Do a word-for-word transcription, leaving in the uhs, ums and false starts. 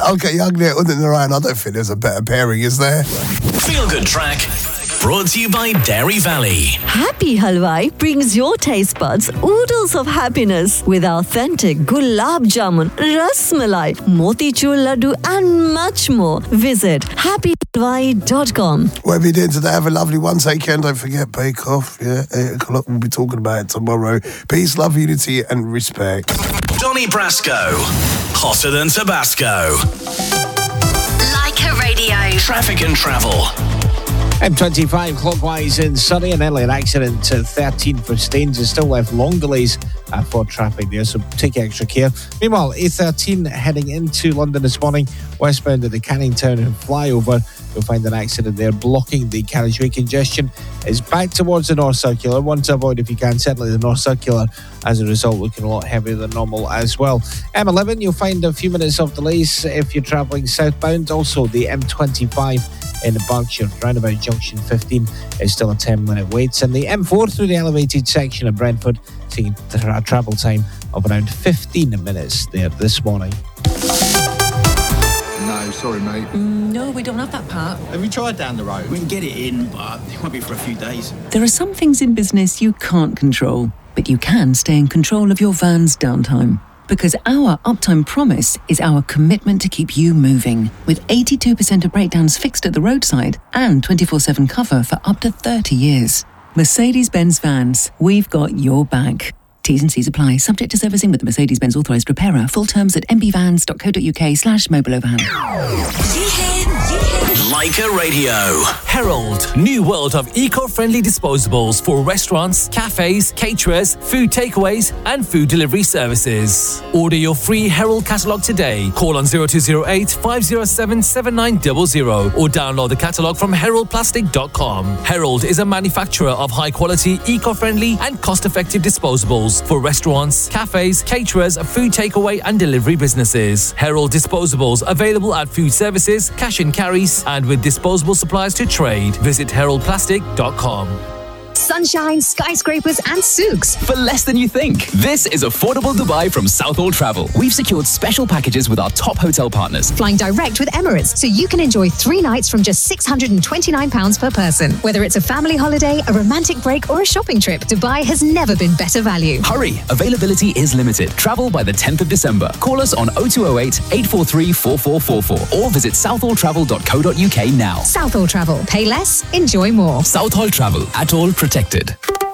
Okay, young there, Udin Narayan. I don't think there's a better pairing, is there? Feel Good Track. Brought to you by Dairy Valley. Happy Halwai brings your taste buds oodles of happiness with authentic gulab jamun, ras malai, motichur laddu and much more. Visit happy halwai dot com. Whatever you're doing today, have a lovely one. Take care and don't forget Bake Off. Yeah, eight o'clock. We'll be talking about it tomorrow. Peace, love, unity and respect. Donny Brasco. Hotter than Tabasco. Leica Radio. Traffic and travel. M twenty-five clockwise in Surrey, an earlier accident to thirteen for Staines is still left long delays uh, for traffic there, so take extra care. Meanwhile, A thirteen heading into London this morning, westbound at the Canning Town and flyover. You'll find an accident there blocking the carriageway. Congestion is back towards the North Circular. One to avoid if you can, certainly the North Circular, as a result, looking a lot heavier than normal as well. M eleven, you'll find a few minutes of delays if you're travelling southbound. Also, the M twenty-five in Berkshire, roundabout junction fifteen, is still a ten minute wait. And the M four through the elevated section of Brentford, seeing a travel time of around fifteen minutes there this morning. No, sorry, mate. Mm, no, we don't have that part. Have you tried down the road? We can get it in, but it won't be for a few days. There are some things in business you can't control, but you can stay in control of your van's downtime. Because our uptime promise is our commitment to keep you moving, with eighty-two percent of breakdowns fixed at the roadside and twenty-four seven cover for up to thirty years. Mercedes-Benz Vans, we've got your back. T's and C's apply, subject to servicing with the Mercedes-Benz authorised repairer. Full terms at m b vans dot co dot u k slash mobilovan. Leica Radio. Herald, new world of eco-friendly disposables for restaurants, cafes, caterers, food takeaways and food delivery services. Order your free Herald catalogue today. Call on zero two zero eight, five zero seven, seven nine zero zero or download the catalogue from herald plastic dot com. Herald is a manufacturer of high-quality, eco-friendly and cost-effective disposables for restaurants, cafes, caterers, food takeaway and delivery businesses. Herald disposables available at food services, cash and carries and with disposable supplies to trade. Visit herald plastic dot com. Sunshine, skyscrapers and souks. For less than you think. This is Affordable Dubai from Southall Travel. We've secured special packages with our top hotel partners. Flying direct with Emirates, so you can enjoy three nights from just six hundred twenty-nine pounds per person. Whether it's a family holiday, a romantic break or a shopping trip, Dubai has never been better value. Hurry, availability is limited. Travel by the tenth of December. Call us on oh two oh eight, eight four three, four four four four or visit southall travel dot co dot u k now. Southall Travel. Pay less, enjoy more. Southall Travel. At all protected.